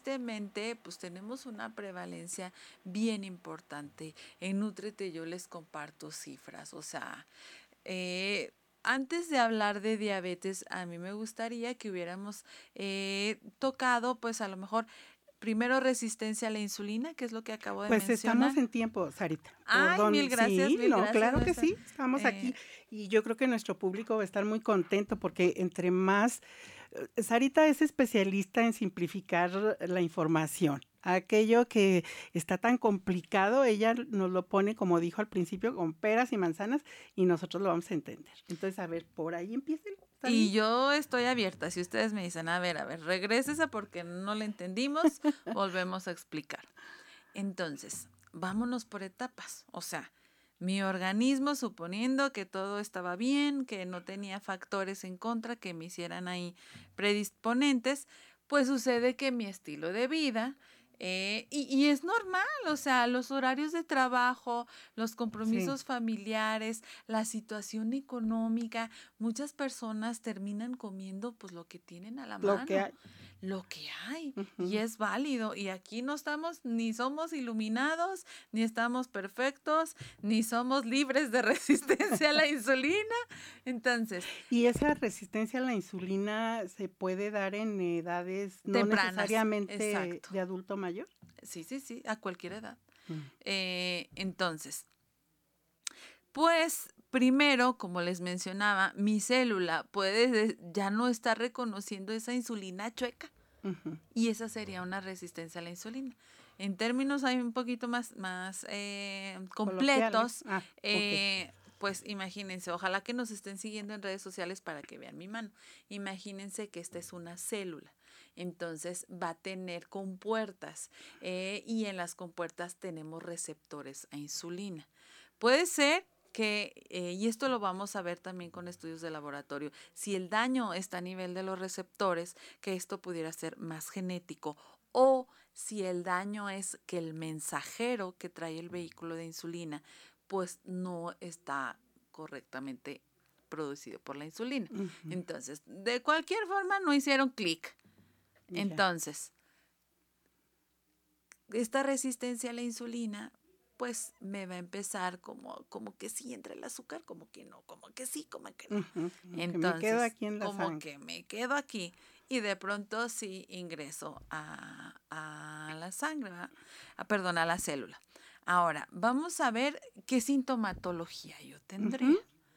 Tristemente, pues tenemos una prevalencia bien importante. En Nútrete yo les comparto cifras, o sea, antes de hablar de diabetes, a mí me gustaría que hubiéramos tocado, pues a lo mejor, primero resistencia a la insulina, que es lo que acabo de Pues estamos mencionar. en tiempo, Sarita. Ay, Sí, mil no, gracias, claro que maestra. sí, estamos aquí y yo creo que nuestro público va a estar muy contento porque entre más, Sarita es especialista en simplificar la información. Aquello que está tan complicado, ella nos lo pone, como dijo al principio, con peras y manzanas y nosotros lo vamos a entender. Entonces, a ver, por ahí empiecen. ¿Está bien? Y yo estoy abierta. Si ustedes me dicen, a ver, regrésese porque no le entendimos, volvemos a explicar. Entonces, vámonos por etapas. O sea, mi organismo, suponiendo que todo estaba bien, que no tenía factores en contra que me hicieran ahí predisponentes, pues sucede que mi estilo de vida, y es normal, o sea, los horarios de trabajo, los Sí. compromisos familiares, la situación económica, muchas personas terminan comiendo pues lo que tienen a la Lo que mano, hay. lo que hay, y Ujú. es válido. Y aquí no estamos, ni somos iluminados, ni estamos perfectos, ni somos libres de resistencia a la insulina. Entonces, Y esa resistencia a la insulina se puede dar en edades no tempranas, necesariamente exacto. de adulto mayor. Sí, sí, sí, a cualquier edad. Mm. Entonces, pues primero, como les mencionaba, mi célula puede ya no estar reconociendo esa insulina chueca. Ujú. Y esa sería una resistencia a la insulina. En términos hay un poquito más Coloquiales. completos, Ah, ok. pues imagínense, ojalá que nos estén siguiendo en redes sociales para que vean mi mano. Imagínense que esta es una célula, entonces va a tener compuertas y en las compuertas tenemos receptores a insulina. Puede ser que, y esto lo vamos a ver también con estudios de laboratorio, si el daño está a nivel de los receptores, que esto pudiera ser más genético, o si el daño es que el mensajero que trae el vehículo de insulina, pues no está correctamente producido por la insulina. Ujú. Entonces, de cualquier forma, no hicieron clic. Ya. Entonces, esta resistencia a la insulina, pues me va a empezar como que sí entra el azúcar, como que no, como que sí, como que no. Ujú. Como que me quedo Entonces, aquí en la como sangre. que me quedo aquí y de pronto sí ingreso a la sangre, perdón, a la célula. Ahora, vamos a ver qué sintomatología yo tendría. Ujú.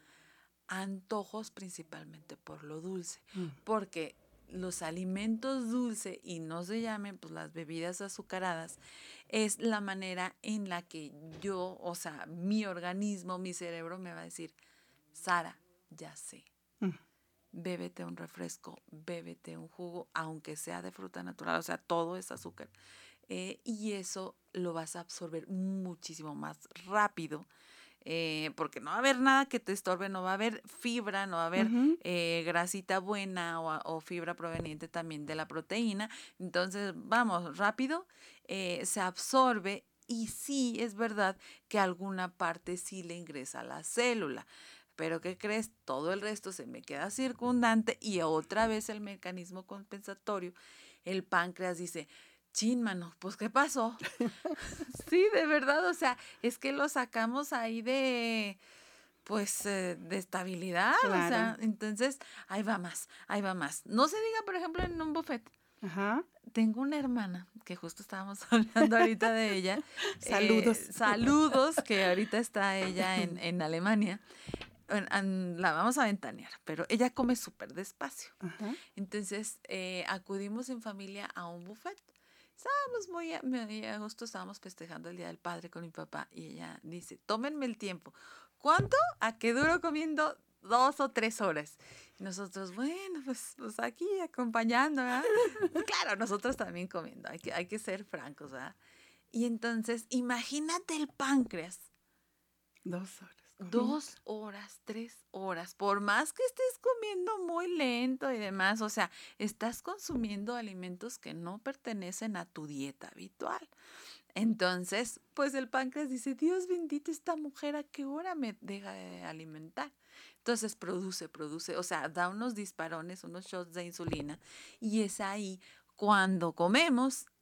Antojos principalmente por lo dulce, Mm. porque los alimentos dulces y no se llamen pues las bebidas azucaradas, es la manera en la que yo, o sea, mi organismo, mi cerebro me va a decir, Sara, ya sé, Mm. bébete un refresco, bébete un jugo, aunque sea de fruta natural, o sea, todo es azúcar. Y eso lo vas a absorber muchísimo más rápido, porque no va a haber nada que te estorbe, no va a haber fibra, no va a haber Ujú. grasita buena o fibra proveniente también de la proteína. Entonces, vamos, rápido, se absorbe. Y sí, es verdad que alguna parte sí le ingresa a la célula. Pero ¿qué crees? Todo el resto se me queda circundante y otra vez el mecanismo compensatorio, el páncreas dice, chin, mano, pues ¿qué pasó? Sí, de verdad, o sea, es que lo sacamos ahí pues, de estabilidad, o Claro. sea, entonces, ahí va más, ahí va más. No se diga, por ejemplo, en un buffet. Ajá. Tengo una hermana, que justo estábamos hablando ahorita de ella, Saludos. saludos, que ahorita está ella en Alemania. La vamos a ventanear, pero ella come súper despacio. Ajá. Entonces, acudimos en familia a un buffet. Estábamos muy a gusto, estábamos festejando el Día del Padre con mi papá y ella dice, tómenme el tiempo. ¿Cuánto? ¿A qué duro comiendo? 2 o 3 horas. Y nosotros, bueno, pues aquí acompañando, ¿verdad? Claro, nosotros también comiendo, hay que ser francos, ¿verdad? Y entonces, imagínate el páncreas 2 horas comiendo. 2 horas, 3 horas, por más que estés comiendo muy lento y demás, o sea, estás consumiendo alimentos que no pertenecen a tu dieta habitual. Entonces, pues el páncreas dice, Dios bendito, esta mujer a qué hora me deja de alimentar. Entonces produce, o sea, da unos disparones, unos shots de insulina y es ahí cuando comemos